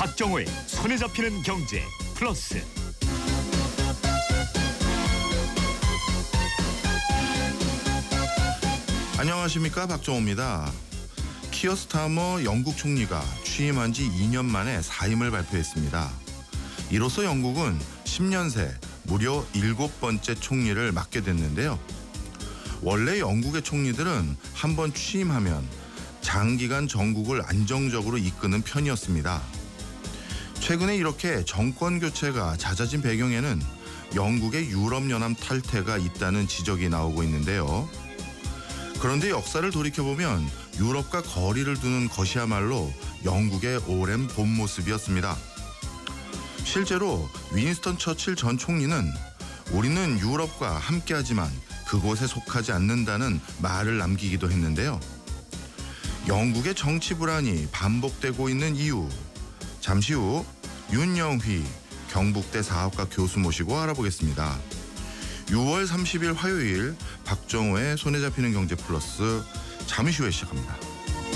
박정호의 손에 잡히는 경제 플러스. 안녕하십니까, 박정호입니다. 키어 스타머 영국 총리가 취임한 지 2년 만에 사임을 발표했습니다. 이로써 영국은 10년 새 무려 7번째 총리를 맡게 됐는데요. 원래 영국의 총리들은 한번 취임하면 장기간 정국을 안정적으로 이끄는 편이었습니다. 최근에 이렇게 정권 교체가 잦아진 배경에는 영국의 유럽연합 탈퇴가 있다는 지적이 나오고 있는데요. 그런데 역사를 돌이켜보면 유럽과 거리를 두는 것이야말로 영국의 오랜 본 모습이었습니다. 실제로 윈스턴 처칠 전 총리는 우리는 유럽과 함께하지만 그곳에 속하지 않는다는 말을 남기기도 했는데요. 영국의 정치 불안이 반복되고 있는 이유, 잠시 후 윤영휘 경북대 사업가 교수 모시고 알아보겠습니다. 6월 30일 화요일 박정호의 손에 잡히는 경제 플러스 잠시 후에 시작합니다.